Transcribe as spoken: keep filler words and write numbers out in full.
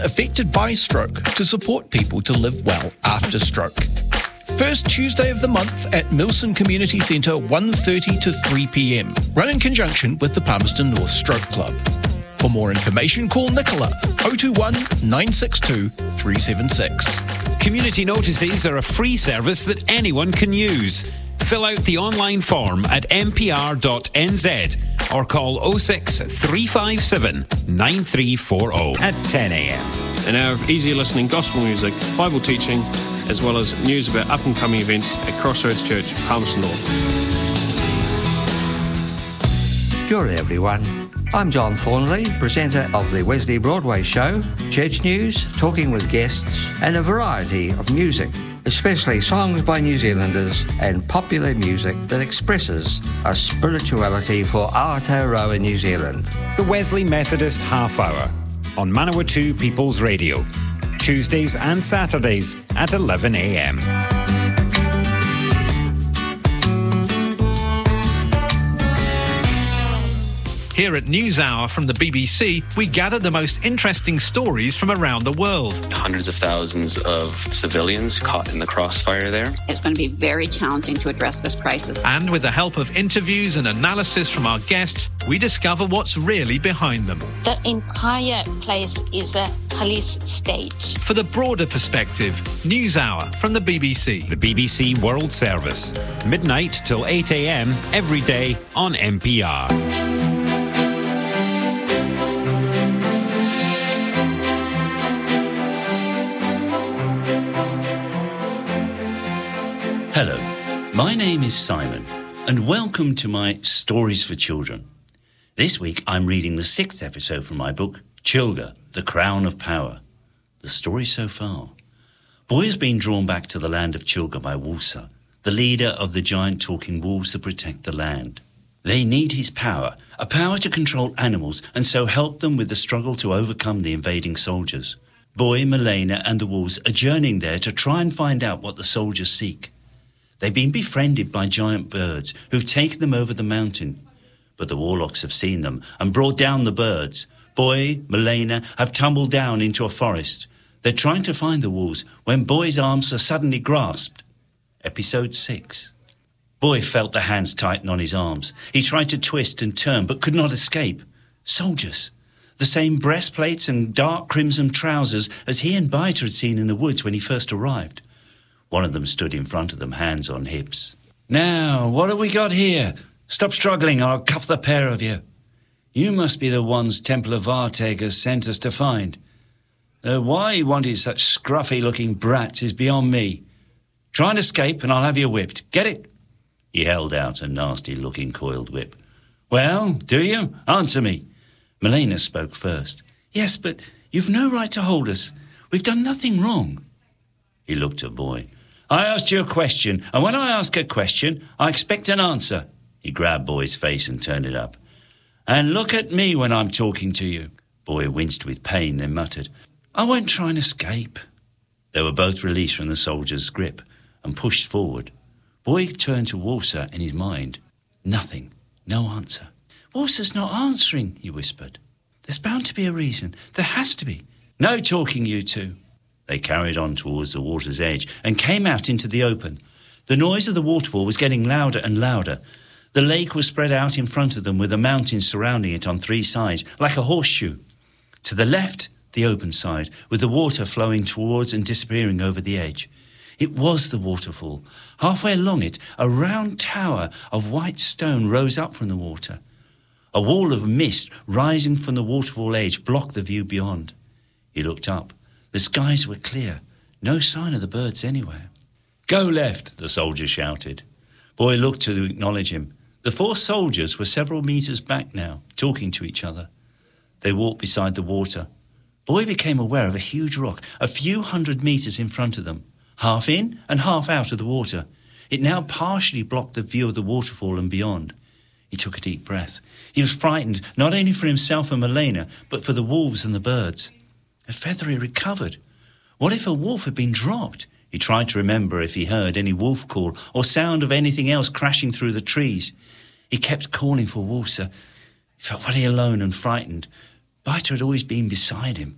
affected by stroke to support people to live well after stroke. First Tuesday of the month at Milson Community Centre, one thirty to three p.m, run in conjunction with the Palmerston North Stroke Club. For more information, call Nicola oh two one, nine six two, three seven six. Community notices are a free service that anyone can use. Fill out the online form at m p r dot n z or call oh six, three five seven, nine three four oh at ten a.m. An hour of easy listening gospel music, Bible teaching, as well as news about up-and-coming events at Crossroads Church, Palmerston North. Kia ora everyone. I'm John Thornley, presenter of the Wesley Broadway show, church news, talking with guests, and a variety of music, especially songs by New Zealanders and popular music that expresses a spirituality for Aotearoa New Zealand. The Wesley Methodist Half Hour on Manawatu People's Radio, Tuesdays and Saturdays at eleven a.m. Here at NewsHour from the B B C, we gather the most interesting stories from around the world. Hundreds of thousands of civilians caught in the crossfire there. It's going to be very challenging to address this crisis. And with the help of interviews and analysis from our guests, we discover what's really behind them. The entire place is a police state. For the broader perspective, NewsHour from the B B C. The B B C World Service, midnight till eight a.m. every day on N P R. Hello, my name is Simon, and welcome to my Stories for Children. This week I'm reading the sixth episode from my book, Chilga, The Crown of Power. The story so far. Boy has been drawn back to the land of Chilga by Wulsa, the leader of the giant talking wolves that protect the land. They need his power, a power to control animals and so help them with the struggle to overcome the invading soldiers. Boy, Milena and the wolves are journeying there to try and find out what the soldiers seek. They've been befriended by giant birds who've taken them over the mountain. But the warlocks have seen them and brought down the birds. Boy, Milena have tumbled down into a forest. They're trying to find the wolves when Boy's arms are suddenly grasped. Episode six. Boy felt the hands tighten on his arms. He tried to twist and turn but could not escape. Soldiers. The same breastplates and dark crimson trousers as he and Biter had seen in the woods when he first arrived. One of them stood in front of them, hands on hips. Now, what have we got here? Stop struggling, I'll cuff the pair of you. You must be the ones Templar Varteg has sent us to find. Though why he wanted such scruffy-looking brats is beyond me. Try and escape and I'll have you whipped. Get it? He held out a nasty-looking coiled whip. Well, do you? Answer me. Milena spoke first. Yes, but you've no right to hold us. We've done nothing wrong. He looked at Boy. I asked you a question, and when I ask a question, I expect an answer. He grabbed Boy's face and turned it up. And look at me when I'm talking to you. Boy winced with pain, then muttered, I won't try and escape. They were both released from the soldier's grip and pushed forward. Boy turned to Wulsa in his mind. Nothing. No answer. Wulsa's not answering, he whispered. There's bound to be a reason. There has to be. No talking, you two. They carried on towards the water's edge and came out into the open. The noise of the waterfall was getting louder and louder. The lake was spread out in front of them with the mountains surrounding it on three sides, like a horseshoe. To the left, the open side, with the water flowing towards and disappearing over the edge. It was the waterfall. Halfway along it, a round tower of white stone rose up from the water. A wall of mist rising from the waterfall edge blocked the view beyond. He looked up. The skies were clear. No sign of the birds anywhere. Go left, the soldier shouted. Boy looked to acknowledge him. The four soldiers were several metres back now, talking to each other. They walked beside the water. Boy became aware of a huge rock, a few hundred metres in front of them, half in and half out of the water. It now partially blocked the view of the waterfall and beyond. He took a deep breath. He was frightened, not only for himself and Milena, but for the wolves and the birds. Had Feathery recovered? What if a wolf had been dropped? He tried to remember if he heard any wolf call or sound of anything else crashing through the trees. He kept calling for Wulsa. He felt very alone and frightened. Biter had always been beside him.